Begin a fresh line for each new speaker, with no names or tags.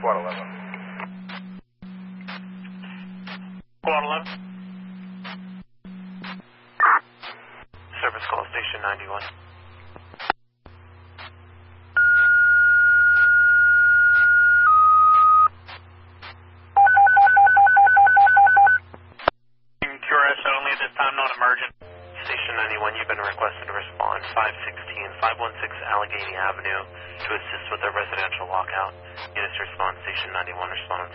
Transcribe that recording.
Quad 11.
Quad 11. Service call station 91. QRS only at this time, not emergent. Station 91, you've been requested to respond 516 Allegheny Avenue to assist with a residential lockout. Units respond, Station 91, respond on